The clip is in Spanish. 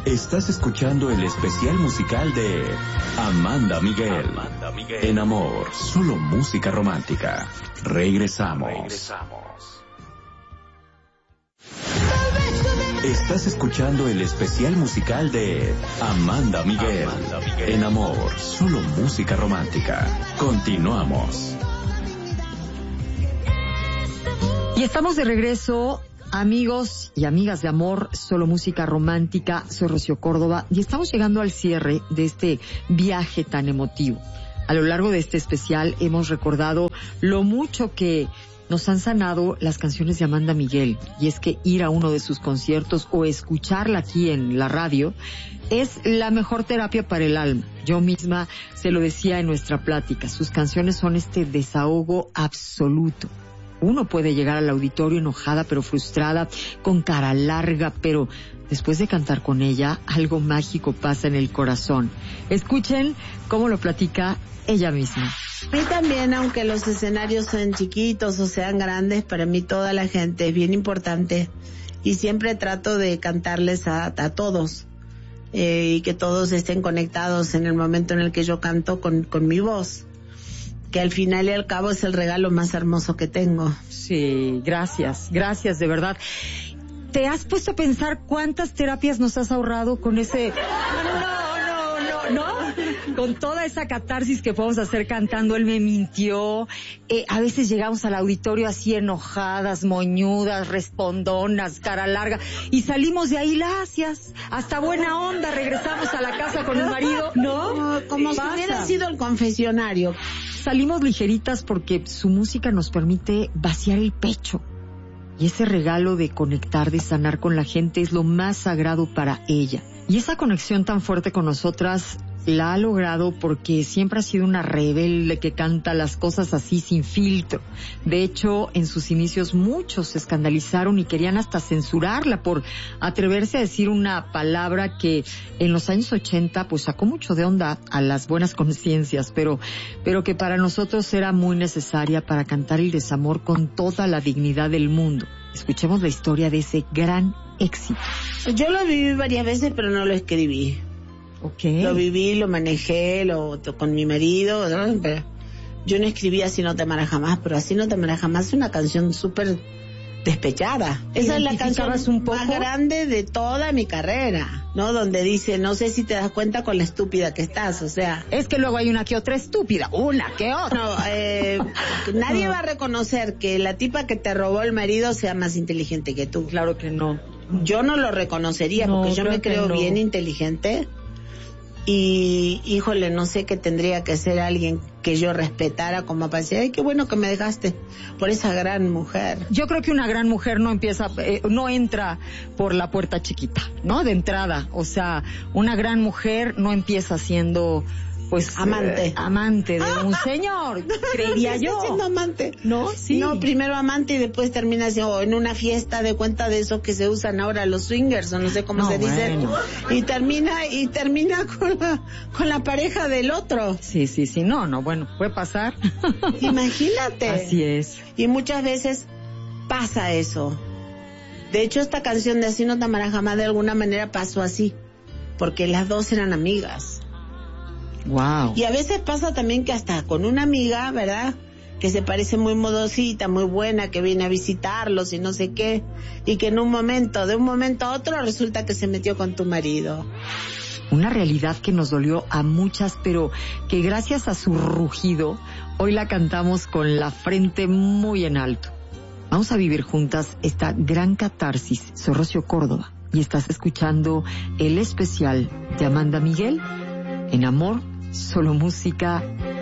Estás escuchando el especial musical de Amanda Miguel. En Amor, solo música romántica. Regresamos. Estás escuchando el especial musical de Amanda Miguel. En Amor, solo música romántica. Continuamos. Y estamos de regreso, amigos y amigas de Amor, solo música romántica. Soy Rocío Córdoba y estamos llegando al cierre de este viaje tan emotivo. A lo largo de este especial hemos recordado lo mucho que nos han sanado las canciones de Amanda Miguel, y es que ir a uno de sus conciertos o escucharla aquí en la radio es la mejor terapia para el alma. Yo misma se lo decía en nuestra plática, sus canciones son este desahogo absoluto. Uno puede llegar al auditorio enojada pero frustrada, con cara larga, pero después de cantar con ella, algo mágico pasa en el corazón. Escuchen cómo lo platica ella misma. A mí también, aunque los escenarios sean chiquitos o sean grandes, para mí toda la gente es bien importante. Y siempre trato de cantarles a todos. Y que todos estén conectados en el momento en el que yo canto con mi voz. Que al final y al cabo es el regalo más hermoso que tengo. Sí, gracias de verdad. ¿Te has puesto a pensar cuántas terapias nos has ahorrado con ese... No, con toda esa catarsis que podemos hacer cantando? Él me mintió. A veces llegamos al auditorio así enojadas, moñudas, respondonas, cara larga, y salimos de ahí lacias, hasta buena onda, regresamos a la casa con el marido, ¿no? Como si hubiera sido el confesionario. Salimos ligeritas porque su música nos permite vaciar el pecho. Y ese regalo de conectar, de sanar con la gente es lo más sagrado para ella. Y esa conexión tan fuerte con nosotras la ha logrado porque siempre ha sido una rebelde que canta las cosas así sin filtro. De hecho, en sus inicios muchos se escandalizaron y querían hasta censurarla por atreverse a decir una palabra que en los años 80 pues sacó mucho de onda a las buenas conciencias, pero que para nosotros era muy necesaria para cantar el desamor con toda la dignidad del mundo. Escuchemos la historia de ese gran éxito. Yo lo viví varias veces, pero no lo escribí. Okay. Lo viví, lo manejé, con mi marido. Yo no escribí Así no te amaré jamás, pero Así no te amaré jamás es una canción súper despechada. Esa es la canción más grande de toda mi carrera, ¿no? Donde dice, no sé si te das cuenta con la estúpida que estás, o sea... Es que luego hay una que otra estúpida, una que otra. No, nadie va a reconocer que la tipa que te robó el marido sea más inteligente que tú. Claro que no. Yo no lo reconocería, porque yo me creo bien inteligente. Y, híjole, no sé qué tendría que ser alguien que yo respetara como para decir, ay, qué bueno que me dejaste por esa gran mujer. Yo creo que una gran mujer no entra por la puerta chiquita, ¿no? De entrada, o sea, una gran mujer no empieza siendo... pues amante de un señor, creería yo. Siendo amante. No, sí. No, primero amante y después termina siendo en una fiesta de cuenta de eso que se usan ahora los swingers, o no sé cómo se dice. Y termina con la pareja del otro. Sí, no, bueno, puede pasar. Imagínate. Así es. Y muchas veces pasa eso. De hecho, esta canción de Así no te amaré jamás de alguna manera pasó así, porque las dos eran amigas. Wow. Y a veces pasa también que hasta con una amiga, ¿verdad? Que se parece muy modosita, muy buena, que viene a visitarlos y no sé qué, y que de un momento a otro resulta que se metió con tu marido. Una realidad que nos dolió a muchas, pero que gracias a su rugido, hoy la cantamos con la frente muy en alto. Vamos a vivir juntas esta gran catarsis. Soy Rocío Córdoba y estás escuchando el especial de Amanda Miguel en Amor, solo música